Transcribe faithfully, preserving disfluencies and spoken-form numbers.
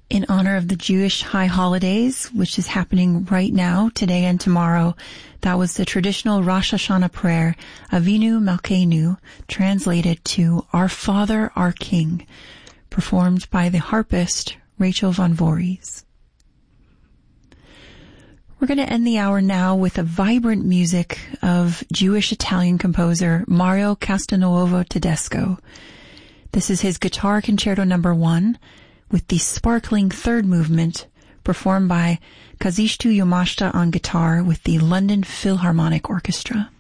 In honor of the Jewish high holidays, which is happening right now, today and tomorrow, that was the traditional Rosh Hashanah prayer, Avinu Malkeinu, translated to Our Father, Our King, performed by the harpist Rachel Von Voorhees. We're going to end the hour now with a vibrant music of Jewish-Italian composer Mario Castelnuovo Tedesco. This is his Guitar Concerto Number One, with the sparkling third movement performed by Kazisztu Jomashta on guitar with the London Philharmonic Orchestra.